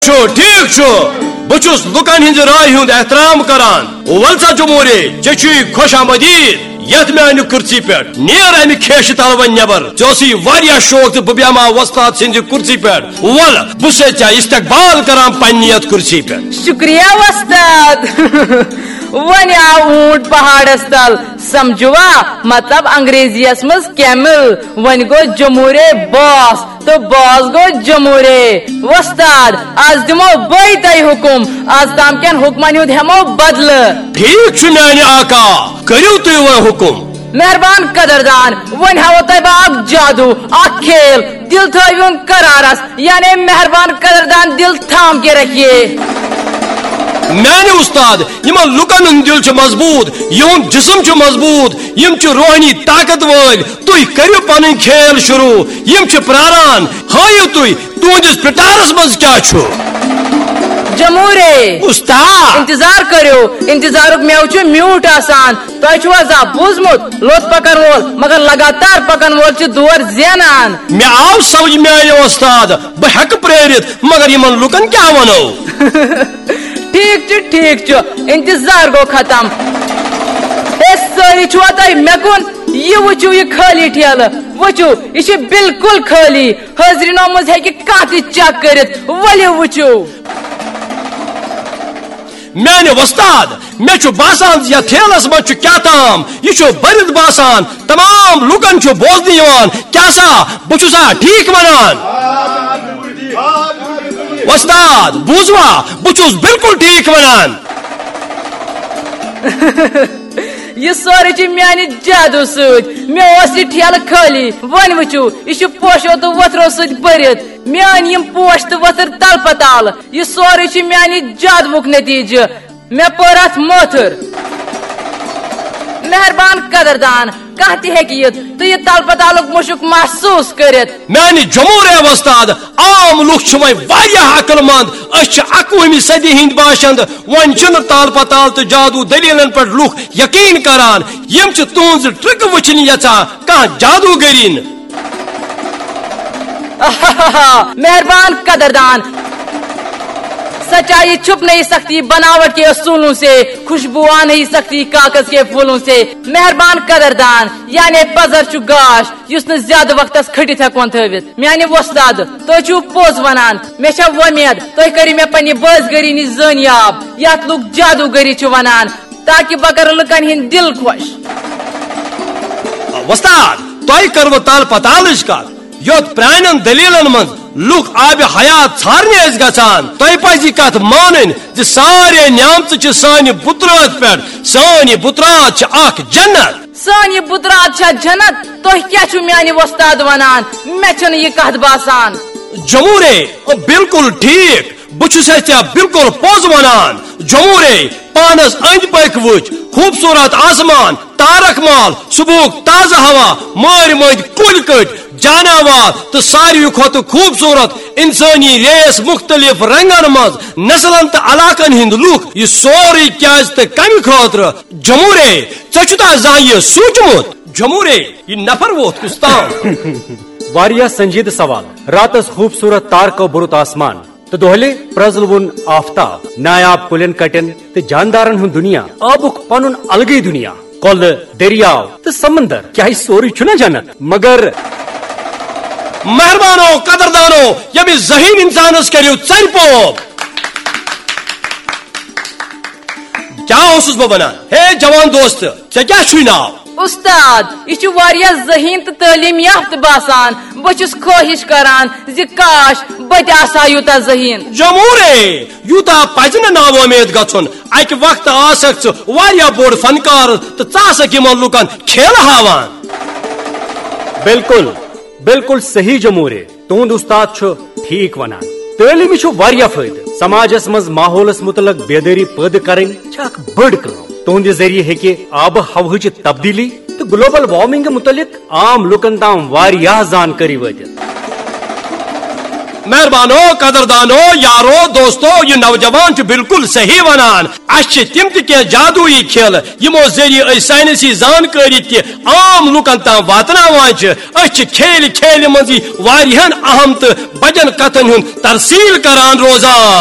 ٹھیک بچس لکن ہند رائے ہند احترام کران ولسا جمہوری ے خوش آمدید یت میانہ کرسی پہ نیر امہ کھیش تل ون نبر ژے واریاہ شوق تو بہ بیما وستاد سند کرسی پہ ول بہ ژے استقبال کران پنہ یت کرسی پہ. شکریہ وستاد. ون آو اونٹ پہاڑس تل سمجھوا مطلب انگریزیس مز کیمل ون گو جمہوری باس تو باس گو جمہوری. وستاد آز دمو بے تہ حکم آز تام کین حکمن ہند ہمو بدل. ٹھیک میانہ آقا کریو تھی وہ حکم. مہربان قدردان ون ہاو تہ بہ جادو اخ کھیل دل تھون قرارس یعنی مہربان قدردان دل تھام کے رکھیے. میانہ استاد یمن لکن ہند دل مضبوط یہن جسم مضبوط یم روحانی طاقت ول تھی کرو پن کھیل شروع یم پراران ہائیو تھی تہندس پٹارس مز کیا چھو. جمہوری استاد انتظار کرو انتظار میو میوٹ آسان تہ چھو بوزمت لوت پکن وول مگر لگاتار پکن وول دور زینان. مے آو سمجھ میانہ استاد بہ ہیک پریرت مگر یمن لکن کیا ونو. ٹھیک انتظار گو ختم. ساری چھوا تہ مے کن یہ وچو یہ خالی ٹھیلہ وچو یہ بالکل خالی حاضرینو مز ہیکہ کانٛہہ تہ چیک کرت ولو وچو. میانہ وستاد مے باسان یا ٹھیلس مز کیا تام یہ برد باسان تمام لکن بوزن کیا سا بہا ٹھیک ونان. وستاد بوزوا بہس بالکل ٹھیک ونان. یہ سورے میانہ جادو ست مے یہ ٹھیلہ خالی ون وچو یہ پوشو تو وتھرو ست برت میان یم پوش تو وتر تل پتال یہ سورے میانہ جادوک نتیجہ مے پور ات موتھر. مہربان قدردان کانٛہہ تہ ہیکہ تو یہ تل پتالک مشک محسوس کرت. میانہ جمہوری وستاد عام لوگ واریاہ عقل مند اس 21ویں صدی ہند باشند ون تال پتال تو جادو دلیلن پہ لوگ یقین کران یم تہذ ٹرک وچن یژھان کانٛہہ جادوگرین. مہربان قدردان سچائی چھپ نہیں سکتی بناوٹ کے اصولوں سے خوشبو آ نہیں سکتی کاغذ کے پھولوں سے. مہربان قدردان یعنی پزر گاش اس نے زیادہ وقت کھٹت ہیکون تھوت. میانہ وستاد تھی پوز ونان مے ومید تھی کرو مے پنہ بازگری نش زانیاب یت لوگ جادوگری ونان تاکہ بہ کر لکن ہند دل خوش. وستاد تہ کرو تال پتالچ کت یوت پرانن دلیلن من لوگ آب حیات ژھارنے گژھان. تہ پزِ کت مانن سارے نعمت سانہ بترات پہ سانہ بترات اخ جنت. سانہ بترات چھا جنت تہ کیا میانہ وستاد ونان مے چھنہ یہ کت باسان. جمہوری بالکل ٹھیک بچس بالکل پوز ونان. جمہوری پانس اند پک وچ خوبصورت آسمان تارک مال صبح تازہ ہوا مار مند کل کٹ جانور تو ساروی کھت خوبصورت انسانی ریس مختلف رنگن مز نسلن تو علاقن ہند لوک یہ سوری کیاز تو کم خاطر. جمہوری ژا زان یہ سوچمت. جمہوری یہ نفر ووت کستان. واریاہ سنجیدہ سوال. راتس خوبصورت تارکو برت آسمان تو دہلے پرزلون آفتاب نایاب کلین کٹن تو جاندارن ہند دنیا آبک پن الگی دنیا کل دریاو تو سمندر کیا یہ سوری چھنا جنت. مگر مہربانو قدردانو یمس ذہین انسانس کریو ژر پوپ. کیا اوسس بہ ونان ہے جوان دوست ژے کیا چھوئی ناو. استاد یہ واریاہ ذہین تو تعلیم یافتہ باسان بہس خواہش کران کاش بت آسا یوتا ذہین. جمہوری یوتا پز نا امید گھن اکہ وقت آسک واریاہ بوڑ فنکار تو ژاسک یمن لکن کھیل ہاوان. بالکل بالکل صحیح. جمہوری تہد استاد ٹھیک ونان. تعلیم واریاہ فائدہ. سماجس مز ماحولس متعلق بیداری پید کریں اخ بڑ کام. تہند ذریعہ ہیکہ آب ہوہچ تبدیلی تو گلوبل وارمنگ متعلق عام لکن تام واریاہ زانکاری واتت. مہربانو قدردانو یارو دوستو یہ نوجوان بالکل صحیح ونان اچھ تم تہ جادوئی کھیل یمو ذریعہ سائنسی زانکاری تہ عام لوکن تام واتناوان کھیل کھیل مزی واریہن اہم تو بجن کتن ہند ترسیل کران روزان.